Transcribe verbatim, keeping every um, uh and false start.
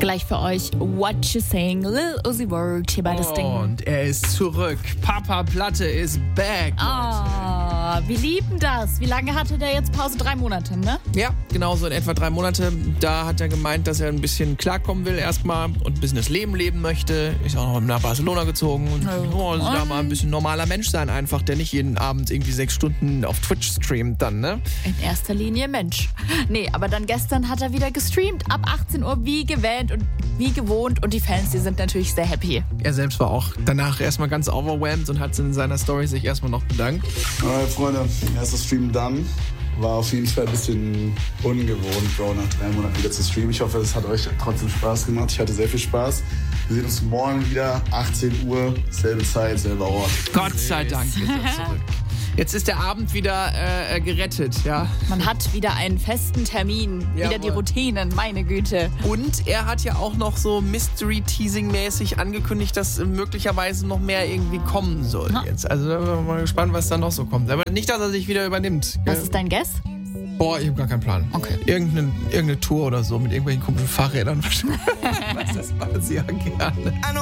Gleich für euch What You Saying, Lil Uzi Vert hier bei das Ding. Und er ist zurück. Papa Platte ist back. Ah, wir lieben das. Wie lange hatte der jetzt Pause? Drei Monate, ne? Ja, genau so in etwa drei Monate. Da hat er gemeint, dass er ein bisschen klarkommen will erstmal und ein bisschen das Leben leben möchte. Ist auch noch nach Barcelona gezogen und oh, also da mal ein bisschen normaler Mensch sein einfach, der nicht jeden Abend irgendwie sechs Stunden auf Twitch streamt dann, ne? In erster Linie Mensch. Nee, aber dann gestern hat er wieder gestreamt, ab achtzehn Uhr wie gewählt und wie gewohnt und die Fans, die sind natürlich sehr happy. Er selbst war auch danach erstmal ganz overwhelmed und hat in seiner Story sich erstmal noch bedankt. Alright, Freunde, erster Stream done. War auf jeden Fall ein bisschen ungewohnt, Bro, nach drei Monaten wieder zu streamen. Ich hoffe, es hat euch trotzdem Spaß gemacht. Ich hatte sehr viel Spaß. Wir sehen uns morgen wieder, achtzehn Uhr, selbe Zeit, selber Ort. Gott sei Dank ist er zurück. Jetzt ist der Abend wieder äh, gerettet, ja. Man hat wieder einen festen Termin, Jawohl. wieder die Routinen, meine Güte. Und er hat ja auch noch so Mystery-Teasing-mäßig angekündigt, dass möglicherweise noch mehr irgendwie kommen soll Na. jetzt. Also da bin ich mal gespannt, was da noch so kommt. Aber nicht, dass er sich wieder übernimmt. Was Gell? ist dein Guess? Boah, ich habe gar keinen Plan. Okay. Irgendeine, irgendeine Tour oder so mit irgendwelchen komischen Fahrrädern. Was das weiß ich ja gerne.